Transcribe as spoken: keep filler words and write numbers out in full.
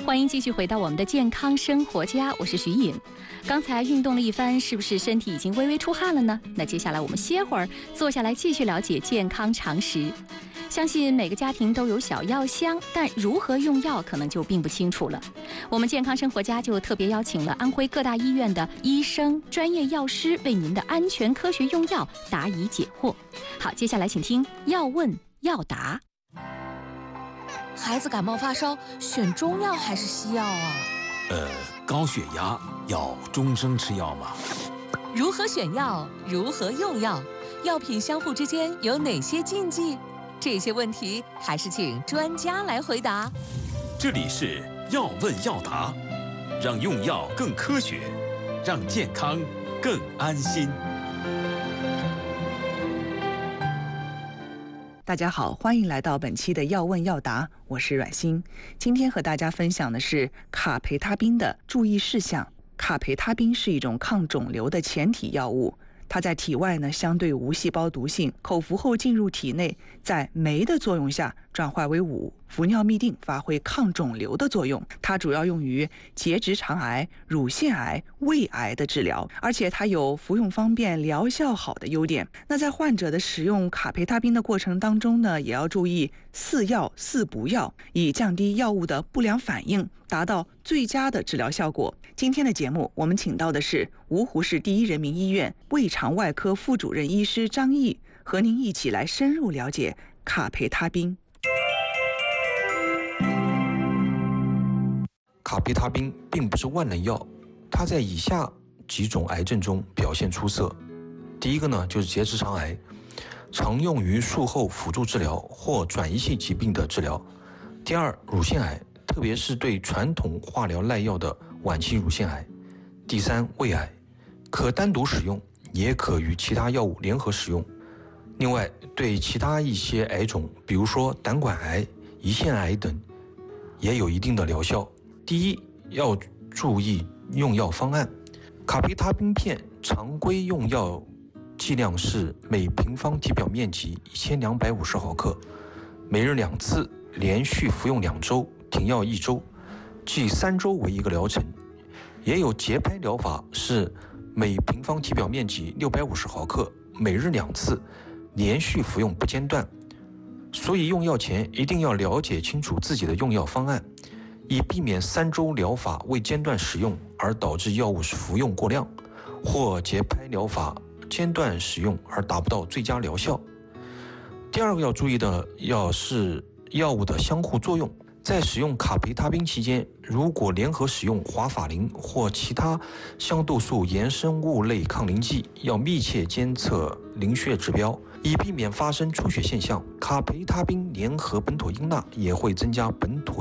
欢迎继续回到我们的健康生活家，我是徐颖。刚才运动了一番，是不是身体已经微微出汗了呢？那接下来我们歇会儿，坐下来继续了解健康常识。相信每个家庭都有小药箱，但如何用药可能就并不清楚了。我们健康生活家就特别邀请了安徽各大医院的医生、专业药师，为您的安全科学用药答疑解惑。好，接下来请听要问要答。 孩子感冒发烧，选中药还是西药啊？ 呃，高血压要终生吃药吗？ 如何选药？如何用药？药品相互之间有哪些禁忌？这些问题还是请专家来回答。 这里是要问要答，让用药更科学，让健康更安心。 大家好，欢迎来到本期的要问要答，我是阮欣。今天和大家分享的是卡培他滨的注意事项。卡培他滨是一种抗肿瘤的前体药物，它在体外呢相对无细胞毒性，口服后进入体内，在酶的作用下转化为五氟尿嘧啶，发挥抗肿瘤的作用。它主要用于结直肠癌、乳腺癌、胃癌的治疗，而且它有服用方便、疗效好的优点。那在患者的使用卡培他滨的过程当中呢，也要注意四要四不要，以降低药物的不良反应，达到最佳的治疗效果。今天的节目，我们请到的是芜湖市第一人民医院胃肠外科副主任医师张毅，和您一起来深入了解卡培他滨。 卡培他滨并不是万能药，它在以下几种癌症中表现出色。第一个呢，就是结直肠癌，常用于术后辅助治疗或转移性疾病的治疗。第二，乳腺癌，特别是对传统化疗耐药的晚期乳腺癌。第三，胃癌，可单独使用，也可与其他药物联合使用。另外，对其他一些癌种，比如说胆管癌、胰腺癌等，也有一定的疗效。第一，要注意用药方案。卡培他滨片常规用药剂量是每平方体表面积一千两百五十毫克，每日两次，连续服用两周，停药一周，即三周为一个疗程。也有节拍疗法，是每平方体表面积六百五十毫克，每日两次，连续服用不间断。所以用药前一定要了解清楚自己的用药方案，以避免三周疗法未间断使用而导致药物服用过量，或节拍疗法间断使用而达不到最佳疗效。第二个要注意的要是药物的相互作用。在使用卡培他滨期间，如果联合使用华法林或其他香豆素衍生物类抗凝剂，要密切监测凝血指标，以避免发生出血现象。卡培他滨联合苯妥英钠也会增加苯妥